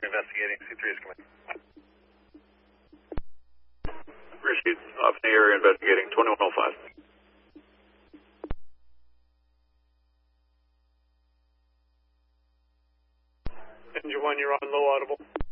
investigating. C3 is coming. Received. Off in the area investigating 2105. Engine 1, you're on low audible.